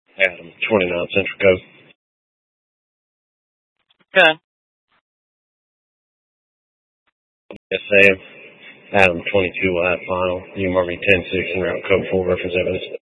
Adam, 29 Central Coast. Okay. Yes, Sam. Adam, 22 Wide Final. You mark me 10-6 and route code 4 reference evidence.